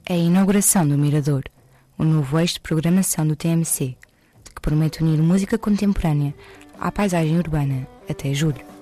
É a inauguração do Mirador, o novo eixo de programação do TMC, que promete unir música contemporânea à paisagem urbana até julho.